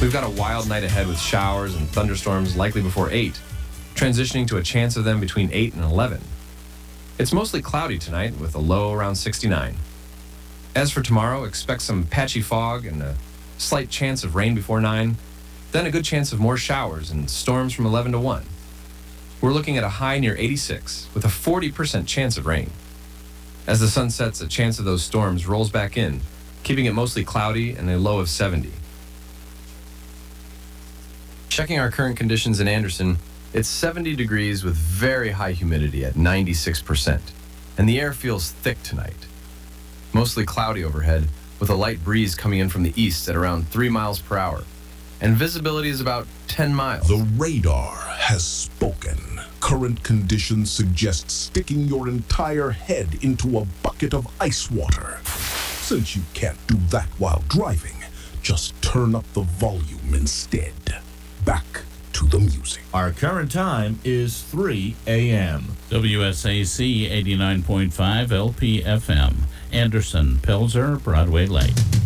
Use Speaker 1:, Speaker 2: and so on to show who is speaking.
Speaker 1: We've got a wild night ahead with showers and thunderstorms likely before 8, transitioning to a chance of them between 8 and 11. It's mostly cloudy tonight with a low around 69. As for tomorrow, expect some patchy fog and a slight chance of rain before 9, then a good chance of more showers and storms from 11 to 1. We're looking at a high near 86 with a 40% chance of rain. As the sun sets, a chance of those storms rolls back in, keeping it mostly cloudy and a low of 70. Checking our current conditions in Anderson, it's 70 degrees with very high humidity at 96%, and the air feels thick tonight. Mostly cloudy overhead, with a light breeze coming in from the east at around 3 miles per hour, and visibility is about 10 miles.
Speaker 2: The radar has spoken. Current conditions suggest sticking your entire head into a bucket of ice water. Since you can't do that while driving, just turn up the volume instead. Back to the music.
Speaker 3: Our current time is 3 a.m.
Speaker 4: WSAC 89.5 LPFM, Anderson, Pelzer, Broadway Lake.